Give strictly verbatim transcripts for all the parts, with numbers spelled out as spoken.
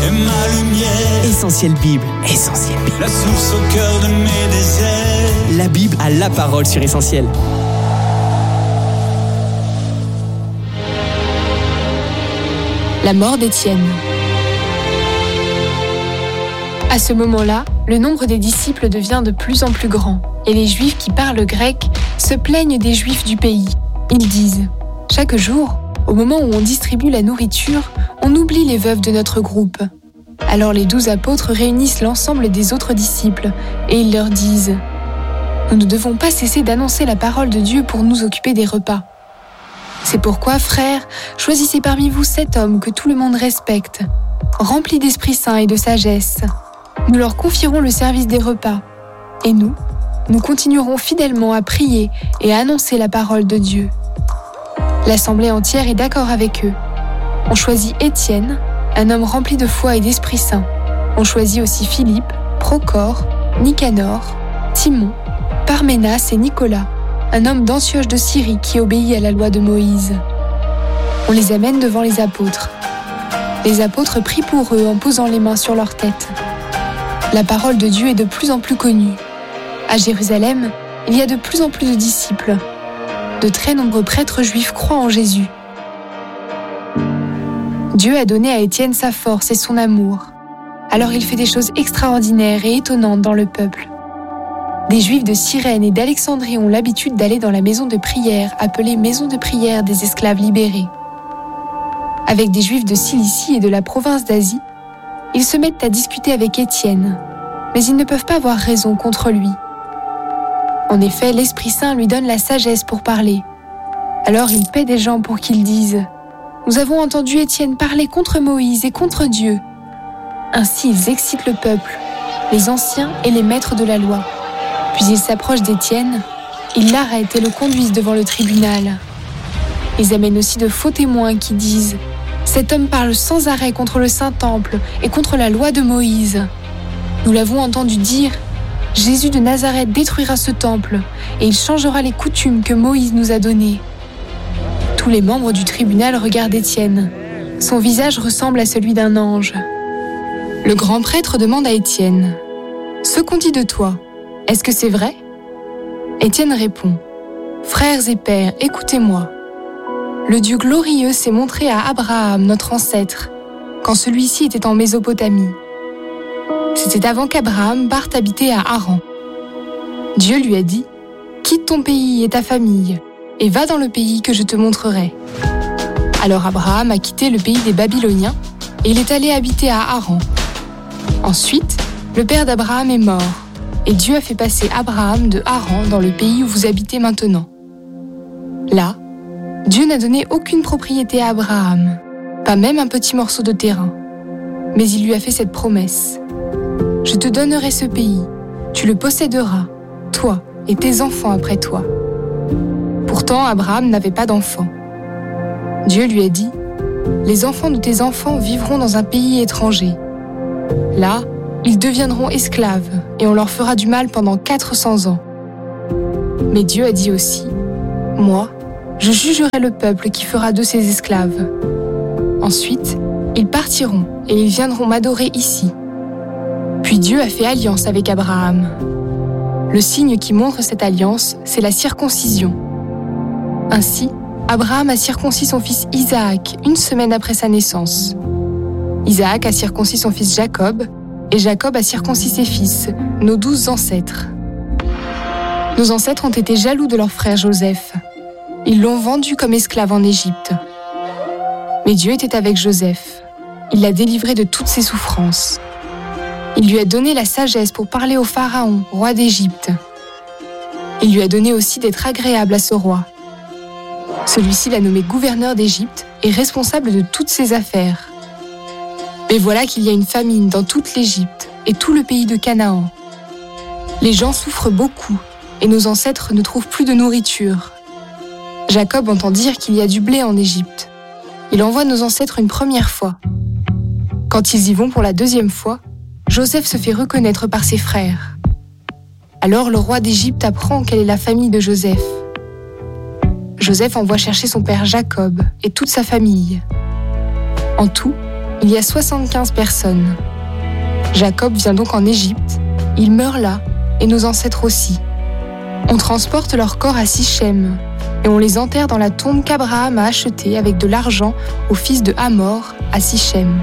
et ma lumière. Essentiel Bible, Essentiel Bible. La source au cœur de mes déserts. La Bible a la parole sur Essentiel. La mort d'Étienne. À ce moment-là, le nombre des disciples devient de plus en plus grand, et les Juifs qui parlent grec se plaignent des Juifs du pays. Ils disent « Chaque jour, au moment où on distribue la nourriture, on oublie les veuves de notre groupe. » Alors les douze apôtres réunissent l'ensemble des autres disciples, et ils leur disent « Nous ne devons pas cesser d'annoncer la parole de Dieu pour nous occuper des repas. C'est pourquoi, frères, choisissez parmi vous sept hommes que tout le monde respecte, remplis d'Esprit Saint et de sagesse. Nous leur confierons le service des repas. Et nous, nous continuerons fidèlement à prier et à annoncer la parole de Dieu. » L'assemblée entière est d'accord avec eux. On choisit Étienne, un homme rempli de foi et d'Esprit Saint. On choisit aussi Philippe, Procore, Nicanor, Timon, Parménas et Nicolas, un homme d'Antioche de Syrie qui obéit à la loi de Moïse. On les amène devant les apôtres. Les apôtres prient pour eux en posant les mains sur leur tête. La parole de Dieu est de plus en plus connue. À Jérusalem, il y a de plus en plus de disciples. De très nombreux prêtres juifs croient en Jésus. Dieu a donné à Étienne sa force et son amour. Alors il fait des choses extraordinaires et étonnantes dans le peuple. Des Juifs de Cyrène et d'Alexandrie ont l'habitude d'aller dans la maison de prière, appelée maison de prière des esclaves libérés. Avec des Juifs de Cilicie et de la province d'Asie, ils se mettent à discuter avec Étienne, mais ils ne peuvent pas avoir raison contre lui. En effet, l'Esprit Saint lui donne la sagesse pour parler. Alors il paie des gens pour qu'ils disent « Nous avons entendu Étienne parler contre Moïse et contre Dieu. » Ainsi ils excitent le peuple, les anciens et les maîtres de la loi. Puis ils s'approchent d'Étienne, ils l'arrêtent et le conduisent devant le tribunal. Ils amènent aussi de faux témoins qui disent « Cet homme parle sans arrêt contre le Saint-Temple et contre la loi de Moïse. Nous l'avons entendu dire « Jésus de Nazareth détruira ce temple et il changera les coutumes que Moïse nous a données. » Tous les membres du tribunal regardent Étienne. Son visage ressemble à celui d'un ange. Le grand prêtre demande à Étienne « Ce qu'on dit de toi, est-ce que c'est vrai ?» Étienne répond « Frères et pères, écoutez-moi. Le Dieu glorieux s'est montré à Abraham, notre ancêtre, quand celui-ci était en Mésopotamie. C'était avant qu'Abraham parte habiter à Haran. Dieu lui a dit « Quitte ton pays et ta famille, et va dans le pays que je te montrerai. » Alors Abraham a quitté le pays des Babyloniens, et il est allé habiter à Haran. Ensuite, le père d'Abraham est mort, et Dieu a fait passer Abraham de Haran dans le pays où vous habitez maintenant. Là, Dieu n'a donné aucune propriété à Abraham, pas même un petit morceau de terrain. Mais il lui a fait cette promesse. « Je te donnerai ce pays, tu le posséderas, toi et tes enfants après toi. » Pourtant, Abraham n'avait pas d'enfants. Dieu lui a dit « Les enfants de tes enfants vivront dans un pays étranger. Là, ils deviendront esclaves et on leur fera du mal pendant quatre cents ans. » Mais Dieu a dit aussi « Moi, je jugerai le peuple qui fera de ces esclaves. Ensuite, ils partiront et ils viendront m'adorer ici. » Puis Dieu a fait alliance avec Abraham. Le signe qui montre cette alliance, c'est la circoncision. Ainsi, Abraham a circoncis son fils Isaac une semaine après sa naissance. Isaac a circoncis son fils Jacob, et Jacob a circoncis ses fils, nos douze ancêtres. Nos ancêtres ont été jaloux de leur frère Joseph. Ils l'ont vendu comme esclave en Égypte. Mais Dieu était avec Joseph. Il l'a délivré de toutes ses souffrances. Il lui a donné la sagesse pour parler au Pharaon, roi d'Égypte. Il lui a donné aussi d'être agréable à ce roi. Celui-ci l'a nommé gouverneur d'Égypte et responsable de toutes ses affaires. Mais voilà qu'il y a une famine dans toute l'Égypte et tout le pays de Canaan. Les gens souffrent beaucoup et nos ancêtres ne trouvent plus de nourriture. Jacob entend dire qu'il y a du blé en Égypte. Il envoie nos ancêtres une première fois. Quand ils y vont pour la deuxième fois, Joseph se fait reconnaître par ses frères. Alors le roi d'Égypte apprend quelle est la famille de Joseph. Joseph envoie chercher son père Jacob et toute sa famille. En tout, il y a soixante-quinze personnes. Jacob vient donc en Égypte, il meurt là, et nos ancêtres aussi. On transporte leurs corps à Sichem, et on les enterre dans la tombe qu'Abraham a achetée avec de l'argent au fils de Hamor à Sichem.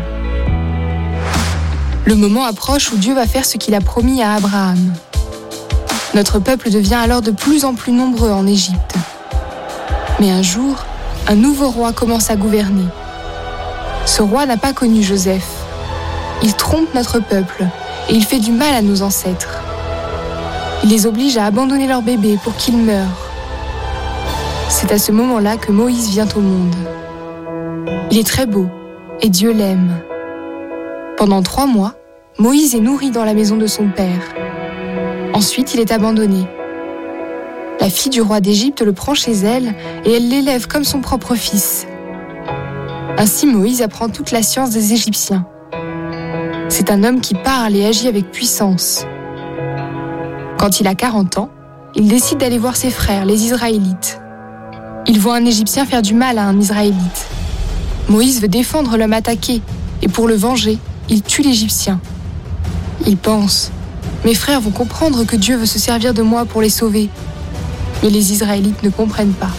Le moment approche où Dieu va faire ce qu'il a promis à Abraham. Notre peuple devient alors de plus en plus nombreux en Égypte. Mais un jour, un nouveau roi commence à gouverner. Ce roi n'a pas connu Joseph. Il trompe notre peuple et il fait du mal à nos ancêtres. Il les oblige à abandonner leur bébé pour qu'ils meurent. C'est à ce moment-là que Moïse vient au monde. Il est très beau et Dieu l'aime. Pendant trois mois, Moïse est nourri dans la maison de son père. Ensuite, il est abandonné. La fille du roi d'Égypte le prend chez elle et elle l'élève comme son propre fils. Ainsi, Moïse apprend toute la science des Égyptiens. C'est un homme qui parle et agit avec puissance. Quand il a quarante ans, il décide d'aller voir ses frères, les Israélites. Il voit un Égyptien faire du mal à un Israélite. Moïse veut défendre l'homme attaqué et pour le venger, il tue l'Égyptien. Il pense « Mes frères vont comprendre que Dieu veut se servir de moi pour les sauver. » Mais les Israélites ne comprennent pas.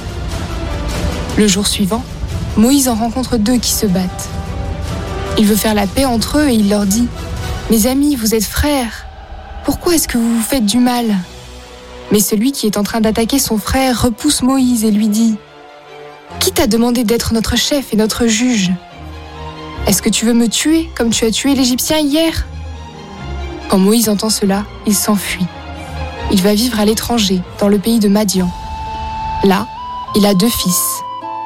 Le jour suivant, Moïse en rencontre deux qui se battent. Il veut faire la paix entre eux et il leur dit « Mes amis, vous êtes frères. Pourquoi est-ce que vous vous faites du mal ?» Mais celui qui est en train d'attaquer son frère repousse Moïse et lui dit « Qui t'a demandé d'être notre chef et notre juge ? Est-ce que tu veux me tuer comme tu as tué l'Égyptien hier ?» Quand Moïse entend cela, il s'enfuit. Il va vivre à l'étranger, dans le pays de Madian. Là, il a deux fils.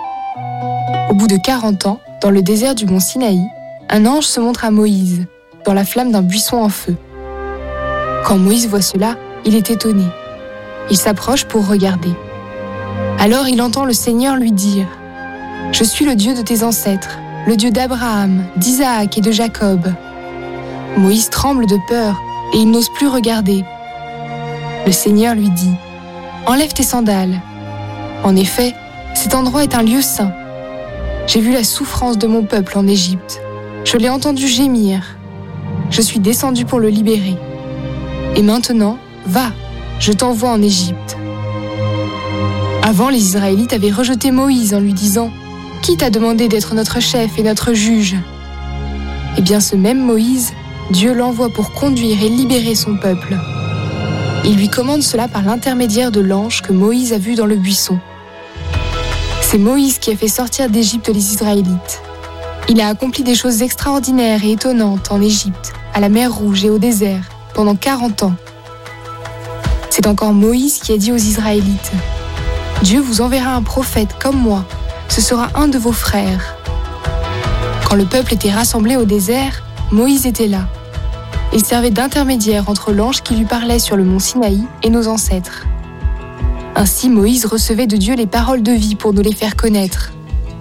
Au bout de quarante ans, dans le désert du mont Sinaï, un ange se montre à Moïse, dans la flamme d'un buisson en feu. Quand Moïse voit cela, il est étonné. Il s'approche pour regarder. Alors il entend le Seigneur lui dire « Je suis le Dieu de tes ancêtres, le Dieu d'Abraham, d'Isaac et de Jacob. » Moïse tremble de peur et il n'ose plus regarder. Le Seigneur lui dit « Enlève tes sandales. » En effet, cet endroit est un lieu saint. J'ai vu la souffrance de mon peuple en Égypte. Je l'ai entendu gémir. Je suis descendu pour le libérer. Et maintenant, va, je t'envoie en Égypte. Avant, les Israélites avaient rejeté Moïse en lui disant « Qui t'a demandé d'être notre chef et notre juge ?» Eh bien, ce même Moïse, Dieu l'envoie pour conduire et libérer son peuple. Il lui commande cela par l'intermédiaire de l'ange que Moïse a vu dans le buisson. C'est Moïse qui a fait sortir d'Égypte les Israélites. Il a accompli des choses extraordinaires et étonnantes en Égypte, à la mer Rouge et au désert, pendant quarante ans. C'est encore Moïse qui a dit aux Israélites « Dieu vous enverra un prophète comme moi, ce sera un de vos frères. » Quand le peuple était rassemblé au désert, Moïse était là. Il servait d'intermédiaire entre l'ange qui lui parlait sur le mont Sinaï et nos ancêtres. Ainsi, Moïse recevait de Dieu les paroles de vie pour nous les faire connaître.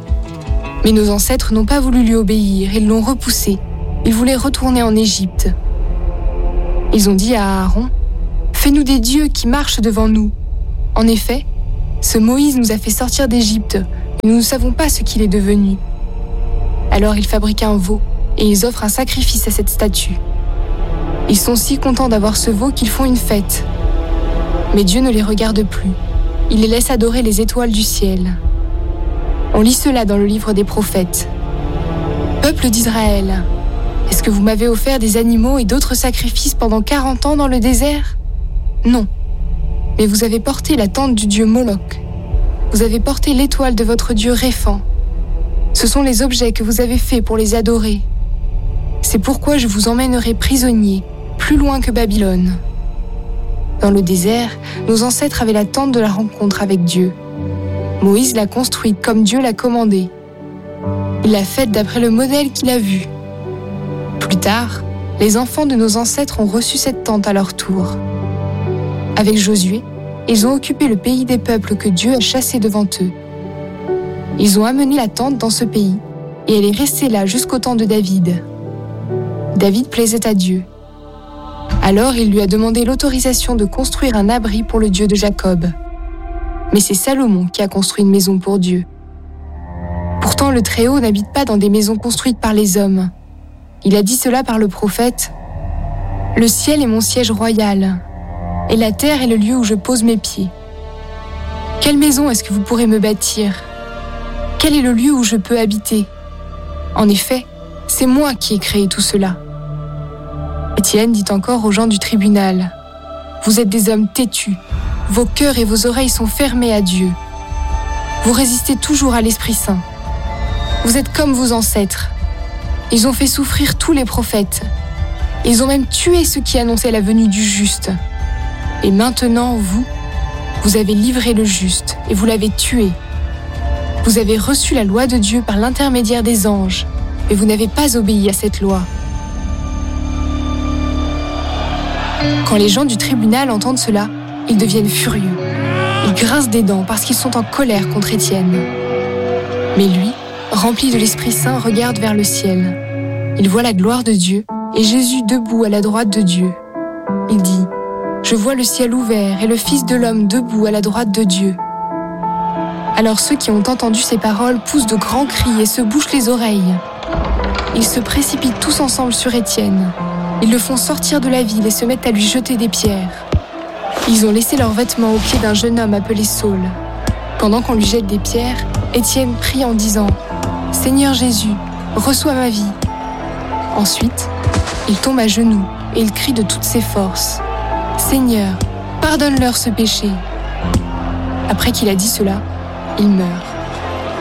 Mais nos ancêtres n'ont pas voulu lui obéir, ils l'ont repoussé. Ils voulaient retourner en Égypte. Ils ont dit à Aaron « Fais-nous des dieux qui marchent devant nous. » En effet, ce Moïse nous a fait sortir d'Égypte, mais nous ne savons pas ce qu'il est devenu. Alors ils fabriquent un veau et ils offrent un sacrifice à cette statue. Ils sont si contents d'avoir ce veau qu'ils font une fête. Mais Dieu ne les regarde plus. Il les laisse adorer les étoiles du ciel. On lit cela dans le livre des prophètes. « Peuple d'Israël, est-ce que vous m'avez offert des animaux et d'autres sacrifices pendant quarante ans dans le désert ? Non. Mais vous avez porté la tente du dieu Moloch. Vous avez porté l'étoile de votre dieu Réphan. Ce sont les objets que vous avez faits pour les adorer. C'est pourquoi je vous emmènerai prisonniers, plus loin que Babylone. » Dans le désert, nos ancêtres avaient la tente de la rencontre avec Dieu. Moïse l'a construite comme Dieu l'a commandé. Il l'a faite d'après le modèle qu'il a vu. Plus tard, les enfants de nos ancêtres ont reçu cette tente à leur tour. Avec Josué, ils ont occupé le pays des peuples que Dieu a chassés devant eux. Ils ont amené la tente dans ce pays et elle est restée là jusqu'au temps de David. David plaisait à Dieu. Alors il lui a demandé l'autorisation de construire un abri pour le Dieu de Jacob. Mais c'est Salomon qui a construit une maison pour Dieu. Pourtant, le Très-Haut n'habite pas dans des maisons construites par les hommes. Il a dit cela par le prophète. « Le ciel est mon siège royal, et la terre est le lieu où je pose mes pieds. Quelle maison est-ce que vous pourrez me bâtir ? Quel est le lieu où je peux habiter ? En effet, c'est moi qui ai créé tout cela. » Étienne dit encore aux gens du tribunal, « Vous êtes des hommes têtus, vos cœurs et vos oreilles sont fermés à Dieu. Vous résistez toujours à l'Esprit Saint. Vous êtes comme vos ancêtres. Ils ont fait souffrir tous les prophètes. Ils ont même tué ceux qui annonçaient la venue du juste. Et maintenant, vous, vous avez livré le juste et vous l'avez tué. Vous avez reçu la loi de Dieu par l'intermédiaire des anges, mais vous n'avez pas obéi à cette loi. » Quand les gens du tribunal entendent cela, ils deviennent furieux. Ils grincent des dents parce qu'ils sont en colère contre Étienne. Mais lui, rempli de l'Esprit Saint, regarde vers le ciel. Il voit la gloire de Dieu et Jésus debout à la droite de Dieu. Il dit « Je vois le ciel ouvert et le Fils de l'homme debout à la droite de Dieu. » Alors ceux qui ont entendu ces paroles poussent de grands cris et se bouchent les oreilles. Ils se précipitent tous ensemble sur Étienne. Ils le font sortir de la ville et se mettent à lui jeter des pierres. Ils ont laissé leurs vêtements aux pieds d'un jeune homme appelé Saul. Pendant qu'on lui jette des pierres, Étienne prie en disant « Seigneur Jésus, reçois ma vie. » Ensuite, il tombe à genoux et il crie de toutes ses forces « Seigneur, pardonne-leur ce péché. » Après qu'il a dit cela, il meurt.